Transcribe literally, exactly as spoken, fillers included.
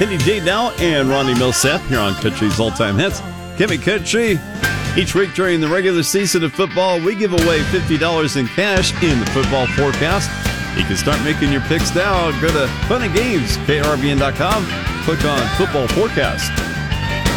Kenny J now and Ronnie Millsap here on Country's All-Time Hits. Kimmy Country. Each week during the regular season of football, we give away fifty dollars in cash in the football forecast. You can start making your picks now. Go to Fun and Games, K R V N dot com. Click on Football Forecast.